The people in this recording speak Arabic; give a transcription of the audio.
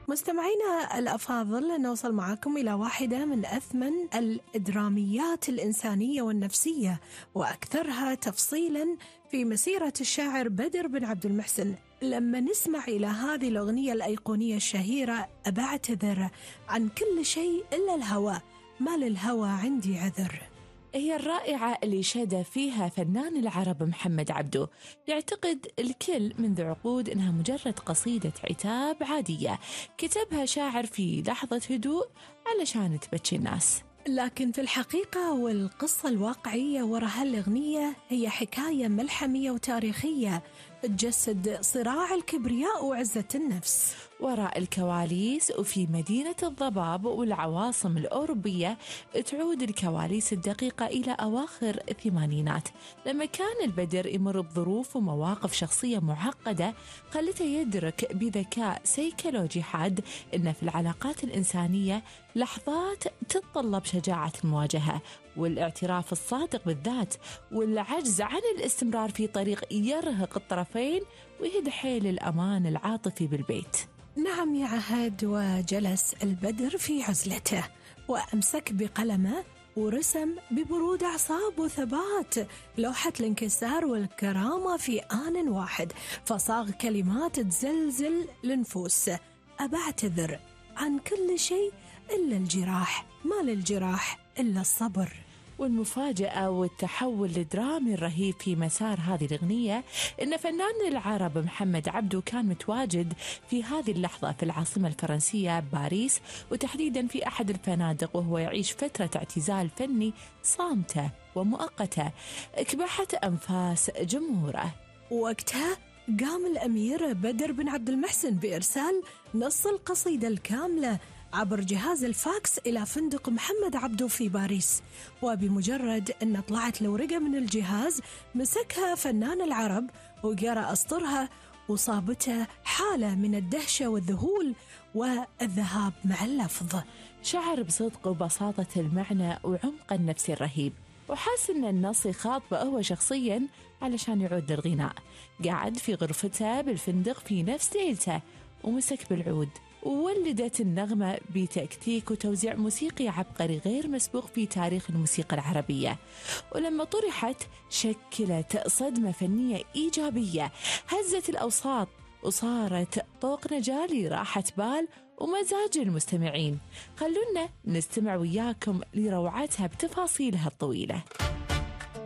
مستمعينا الأفاضل، نوصل معكم إلى واحدة من أثمن الدراميات الإنسانية والنفسية وأكثرها تفصيلا في مسيرة الشاعر بدر بن عبد المحسن. لما نسمع إلى هذه الأغنية الأيقونية الشهيرة: أبعتذر عن كل شيء إلا الهوى، ما للهوى عندي عذر. هي الرائعة اللي شهد فيها فنان العرب محمد عبده. يعتقد الكل منذ عقود إنها مجرد قصيدة عتاب عادية كتبها شاعر في لحظة هدوء علشان تبكي الناس، لكن في الحقيقة والقصة الواقعية وراء هالأغنية هي حكاية ملحمية وتاريخية تجسد صراع الكبرياء وعزة النفس. وراء الكواليس وفي مدينة الضباب والعواصم الأوروبية تعود الكواليس الدقيقة إلى أواخر الثمانينات، لما كان البدر يمر بظروف ومواقف شخصية معقدة خلته يدرك بذكاء سيكولوجي حاد إن في العلاقات الإنسانية لحظات تتطلب شجاعة المواجهة والاعتراف الصادق بالذات والعجز عن الاستمرار في طريق يرهق الطرفين ويهد حيل الأمان العاطفي بالبيت. نعم يا عهد، وجلس البدر في عزلته وأمسك بقلمه ورسم ببرود أعصاب وثبات لوحة الانكسار والكرامة في آن واحد، فصاغ كلمات تزلزل النفوس: أبعتذر عن كل شيء إلا الجراح، ما للجراح إلا الصبر. والمفاجأة والتحول الدرامي الرهيب في مسار هذه الأغنية إن فنان العرب محمد عبده كان متواجد في هذه اللحظة في العاصمة الفرنسية باريس، وتحديدا في أحد الفنادق، وهو يعيش فترة اعتزال فني صامتة ومؤقتة اكبحت أنفاس جمهوره. وقتها قام الأمير بدر بن عبد المحسن بإرسال نص القصيدة الكاملة عبر جهاز الفاكس إلى فندق محمد عبده في باريس، وبمجرد أن طلعت الورقة من الجهاز مسكها فنان العرب وقرأ أسطرها، وصابته حالة من الدهشة والذهول والذهاب مع اللفظ. شعر بصدق وبساطة المعنى وعمق النفسي الرهيب، وحاس أن النص يخاطبه هو شخصيا علشان يعود للغناء. قعد في غرفته بالفندق في نفس ليلته ومسك بالعود، وولدت النغمة بتكتيك وتوزيع موسيقي عبقري غير مسبوق في تاريخ الموسيقى العربية. ولما طرحت شكلت صدمة فنية إيجابية هزت الأوساط وصارت طوق نجاة لراحة بال ومزاج المستمعين. خلونا نستمع وياكم لروعتها بتفاصيلها الطويلة.